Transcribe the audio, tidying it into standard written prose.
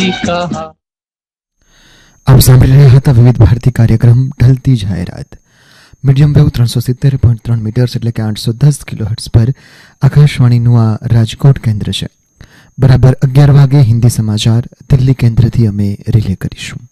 कहा। आप સાંભળી રહ્યા હતા વિવિધ ભારતી કાર્યક્રમ ઢલતી જાહેરાત મીડિયમ વેવ 370.3 મીટર્સ એટલે કે 810 કિલોહર્ટ્ઝ પર આકાશવાણીનું આ રાજકોટ કેન્દ્ર છે. બરાબર 11 વાગે હિન્દી સમાચાર દિલ્હી કેન્દ્રથી અમે રિલે કરીશું.